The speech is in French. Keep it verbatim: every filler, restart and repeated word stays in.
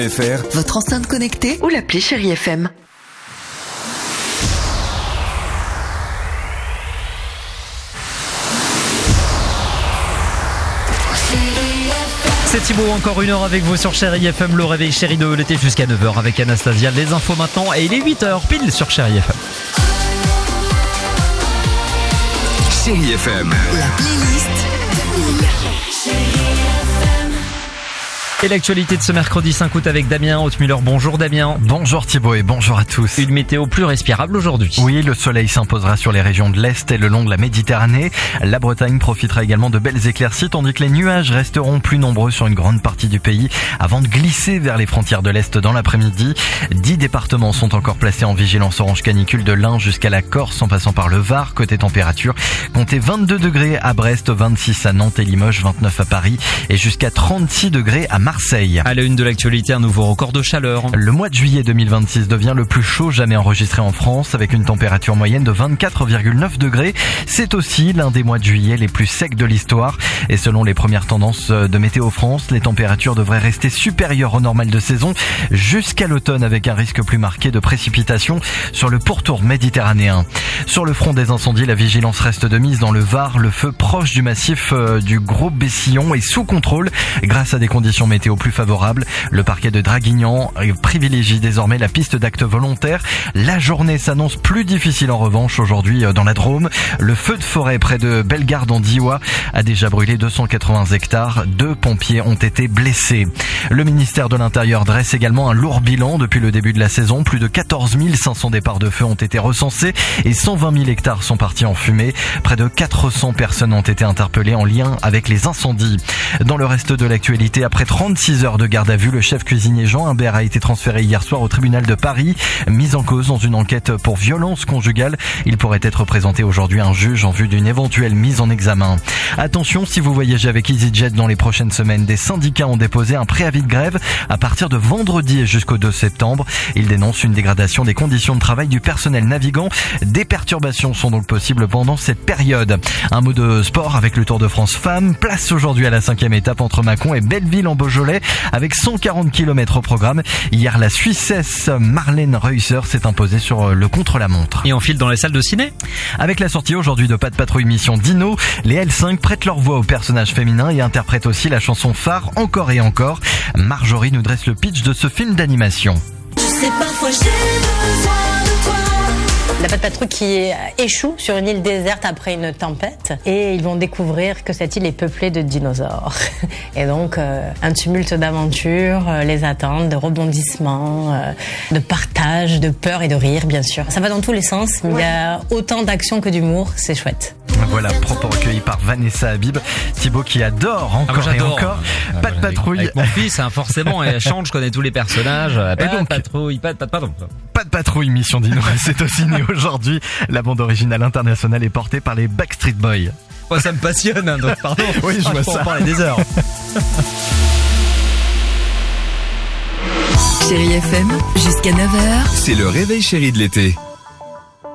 F R, votre enceinte connectée ou l'appli Chérie F M. C'est Thibaut, encore une heure avec vous sur Chérie F M, le réveil Chérie de l'été jusqu'à neuf heures avec Anastasia. Les infos maintenant et il est huit heures pile sur Chérie F M. Chérie F M. La playlist de Lille. Et l'actualité de ce mercredi cinq août avec Damien Haute-Muller. Bonjour Damien. Bonjour Thibaut et bonjour à tous. Une météo plus respirable aujourd'hui. Oui, le soleil s'imposera sur les régions de l'Est et le long de la Méditerranée. La Bretagne profitera également de belles éclaircies tandis que les nuages resteront plus nombreux sur une grande partie du pays avant de glisser vers les frontières de l'Est dans l'après-midi. Dix départements sont encore placés en vigilance orange canicule de l'Ain jusqu'à la Corse en passant par le Var. Côté température, comptez vingt-deux degrés à Brest, vingt-six à Nantes et Limoges, vingt-neuf à Paris et jusqu'à trente-six degrés à Marseille. Marseille. À la une de l'actualité, un nouveau record de chaleur. Le mois de juillet deux mille vingt-six devient le plus chaud jamais enregistré en France avec une température moyenne de vingt-quatre virgule neuf degrés. C'est aussi l'un des mois de juillet les plus secs de l'histoire. Et selon les premières tendances de Météo France, les températures devraient rester supérieures au normal de saison jusqu'à l'automne avec un risque plus marqué de précipitations sur le pourtour méditerranéen. Sur le front des incendies, la vigilance reste de mise dans le Var. Le feu proche du massif du Gros Bessillon est sous contrôle grâce à des conditions météo plus favorable. Le parquet de Draguignan privilégie désormais la piste d'actes volontaires. La journée s'annonce plus difficile en revanche aujourd'hui dans la Drôme. Le feu de forêt près de Bellegarde en Diois a déjà brûlé deux cent quatre-vingts hectares. Deux pompiers ont été blessés. Le ministère de l'Intérieur dresse également un lourd bilan depuis le début de la saison. Plus de quatorze mille cinq cents départs de feu ont été recensés et cent vingt mille hectares sont partis en fumée. Près de quatre cents personnes ont été interpellées en lien avec les incendies. Dans le reste de l'actualité, après trente-six heures de garde à vue, le chef cuisinier Jean Humbert a été transféré hier soir au tribunal de Paris, mis en cause dans une enquête pour violence conjugale. Il pourrait être présenté aujourd'hui à un juge en vue d'une éventuelle mise en examen. Attention, si vous voyagez avec EasyJet dans les prochaines semaines, des syndicats ont déposé un préavis de grève à partir de vendredi et jusqu'au deux septembre. Ils dénoncent une dégradation des conditions de travail du personnel navigant. Des perturbations sont donc possibles pendant cette période. Un mot de sport avec le Tour de France Femmes. Place aujourd'hui à la cinquième étape entre Mâcon et Belleville en Beaujolais avec cent quarante kilomètres au programme. Hier, la Suissesse Marlène Reusser s'est imposée sur le contre-la-montre. Et on file dans les salles de ciné. Avec la sortie aujourd'hui de Pas de Patrouille Mission Dino, les L cinq prêtent leur voix aux personnages féminins et interprètent aussi la chanson phare Encore et encore. Marjorie nous dresse le pitch de ce film d'animation. Je sais parfois j'ai besoin de toi. La Pas de Patrouille qui échoue sur une île déserte après une tempête et ils vont découvrir que cette île est peuplée de dinosaures. Et donc euh, un tumulte d'aventures euh, les attend, de rebondissements, euh, de partage, de peur et de rire bien sûr. Ça va dans tous les sens, il y a autant d'action que d'humour, c'est chouette. Voilà, propos recueillis par Vanessa Habib. Thibaut qui adore encore ah, et encore. Ah, pas de patrouille. Avec mon fils, hein, forcément, elle chante, je connais tous les personnages. Pas Et donc, de patrouille, pas de pas de pardon. Pas de patrouille Mission Dino, c'est aussi né aujourd'hui. La bande originale internationale est portée par les Backstreet Boys. Oh, ça me passionne, hein, donc pardon. Oui, je ah, vois je peux ça. en parler des heures. Chérie F M, jusqu'à neuf heures. C'est le réveil chéri de l'été.